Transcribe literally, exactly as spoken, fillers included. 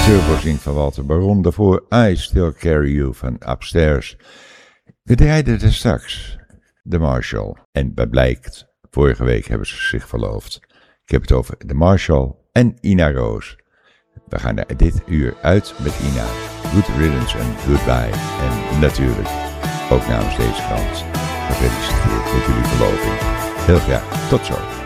Turbo zingt van Walter Baron. Daarvoor I Still Carry You van Upstairs. We draaiden er straks de Marshall. En wat blijkt, vorige week hebben ze zich verloofd. Ik heb het over de Marshall en Ina Roos. We gaan er dit uur uit met Ina. Good riddance en goodbye. En natuurlijk, ook namens deze krant, gefeliciteerd met jullie verloving. Heel graag, tot zo.